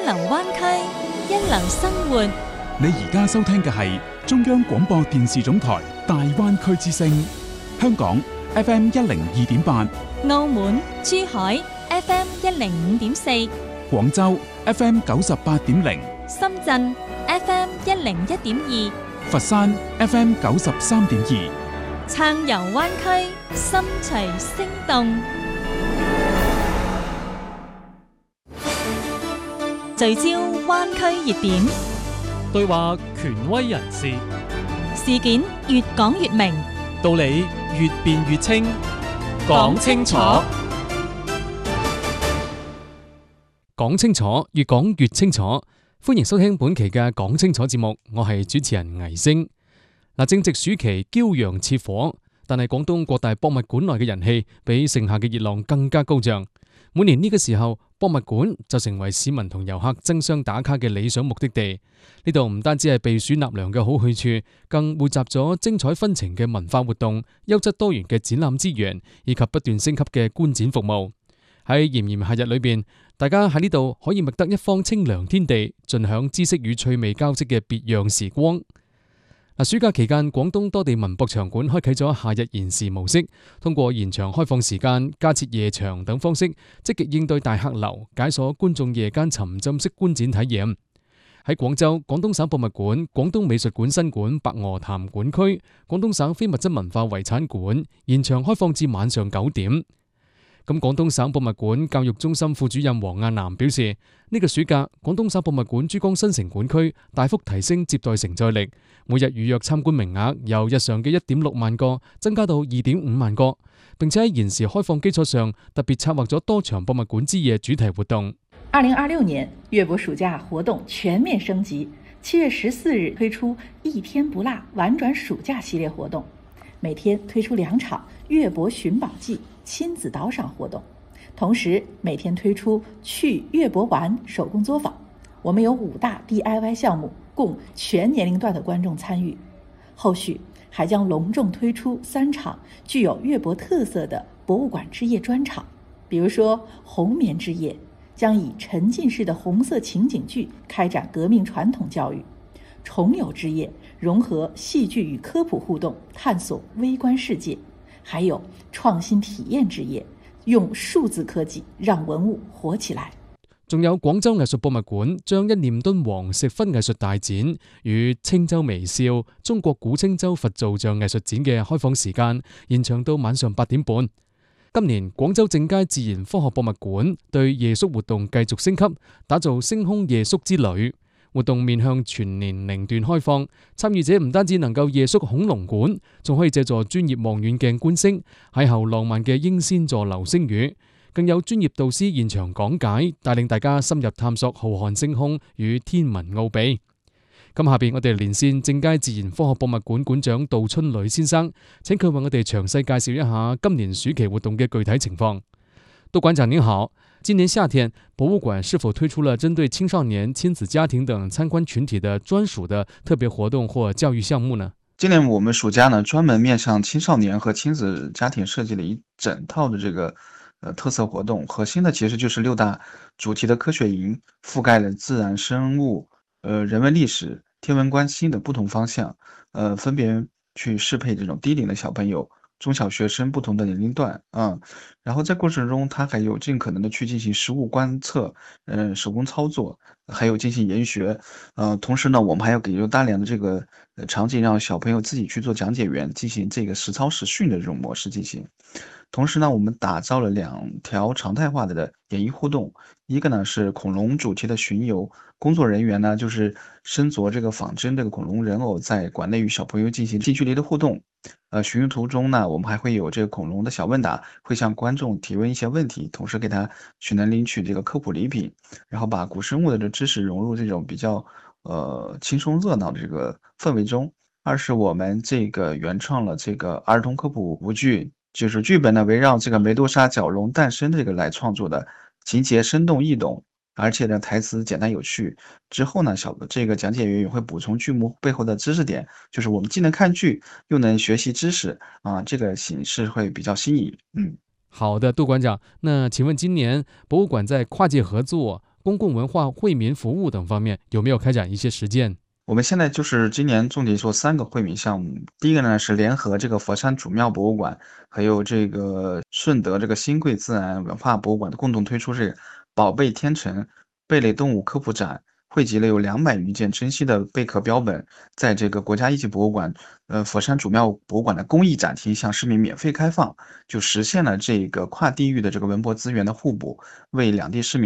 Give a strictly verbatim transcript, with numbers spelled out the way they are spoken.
流灣區，一流生活。 你而家收聽嘅係中央廣播電視總台大灣區之聲，香港 F M 一零二點八， 澳門、珠海 F M 一零五點四， 廣州 F M 九十八點零， 深圳 F M 一零一點二， 佛山 F M 九十三點二， 暢遊灣區，心隨聲動。聚焦灣區熱點， 對話權威人士， 事件越講越明， 道理越辯越清，講清楚，講清楚，越講越清楚。歡迎收聽本期嘅講清楚節目，我係主持人倪星。嗱，正值暑期，驕陽似火，但係廣東各大博物館內嘅人氣比盛夏嘅熱浪更加高漲。每年呢個時候，博物館就成為市民同遊客爭相打卡嘅理想目的地。呢度唔單止係避暑納涼嘅好去處，更匯集咗精彩紛呈嘅文化活動、優質多元嘅展覽資源，以及不斷升級嘅觀展服務。喺炎炎夏日裏邊，大家喺呢度可以覓得一方清涼天地，盡享知識與趣味交織嘅別樣時光。暑假期間，廣東多地文博場館開啟咗夏日延時模式，通過延長開放時間、加設夜場等方式，積極應對大客流，解鎖觀眾夜間沉浸式觀展體驗。喺廣州，廣東省博物館、廣東美術館新館白鵝潭館區、廣東省非物質文化遺產館延長開放至晚上九點。咁廣東省博物館教育中心副主任黃亞南表示，呢個暑假廣東省博物館珠江新城館區大幅提升接待承載力，每日預約參觀名額由日常嘅一點六萬個增加到二點五萬個，並且喺延時開放基礎上特別策劃咗多場博物館之夜主題活動。 二零二六年月博暑假活動全面升級，七月十四日推出一天不落玩轉暑假系列活動，每天推出兩場月博尋寶記親子導賞活動，同時每天推出去月博玩手工作坊。我們有五大 D I Y 項目，供全年齡段的觀眾參與。後續還將隆重推出三場具有月博特色的博物館之夜專場，比如說紅棉之夜將以沉浸式的紅色情景劇開展革命傳統教育，重遊之夜融合戲劇與科普互動，探索微觀世界，還有創新體驗之夜，用數字科技讓文物活起來。 仲有廣州藝術博物館將一念敦煌石窟藝術大展與青州微笑中國古青州佛造像藝術展嘅開放時間延長到晚上八點半。今年廣州正佳自然科學博物館對夜宿活動繼續升級，打造星空夜宿之旅。活動面向全年齡段開放，參與者唔單止能夠夜宿恐龍館，仲可以借助專業望遠鏡觀星，邂逅浪漫嘅英仙座流星雨。更有專業導師現場講解，帶領大家深入探索浩瀚星空與天文奧秘。咁下邊我哋連線正佳自然科學博物館館長杜春磊先生，請佢為我哋詳細介紹一下今年暑期活動嘅具體情況。杜館長您好，今年夏天博物館是否推出了針對青少年、親子家庭等參觀群體的專屬的特別活動或教育項目呢？ 今年我們暑假呢，專門面向青少年和親子家庭設計了一整套的這個呃特色活動，核心的其實就是六大主題的科學營，覆蓋了自然生物、呃人文歷史、天文觀星的不同方向，呃分別去適配這種低齡的小朋友、中小學生不同的年齡段啊，然後在過程中，它還有盡可能的去進行實物觀測，嗯、呃，手工操作，還有進行研學，呃，同時呢，我們還要給出大量的這個場景，讓小朋友自己去做講解員，進行這個實操實訓的這種模式進行。同時呢，我們打造了兩條常態化的演繹互動，一個呢是恐龍主題的巡遊，工作人員呢就是身着這個仿真這個恐龍人偶，在館內與小朋友進行近距離的互動。呃，巡遊途中呢，我們還會有這個恐龍的小問答，會向觀眾提問一些問題，同時給他去能領取這個科普禮品，然後把古生物的這知識融入這種比較呃輕鬆熱鬧的這個氛圍中。二是我們這個原創了這個兒童科普舞劇。就是劇本呢，圍繞這個梅多沙角龍誕生這個來創作的，情節生動易懂，而且呢台詞簡單有趣。之後呢，小的這個講解員也會補充劇目背後的知識點，就是我們既能看劇，又能學習知識啊，這個形式會比較新穎。嗯， 好的，杜館長，那請問今年博物館在跨界合作、 公共文化惠民服务等方面，有没有开展一些实践？ 我们现在就是今年重点做三个惠民项目。第一个呢是联合这个佛山主庙博物馆，还有这个顺德这个新贵自然文化博物馆共同推出这个宝贝天成贝类动物科普展，汇集了有两百余件珍稀的贝壳标本，在这个国家一级博物馆、呃佛山主庙博物馆的公益展厅向市民免费开放，就实现了这个跨地域的这个文博资源的互补，为两地市民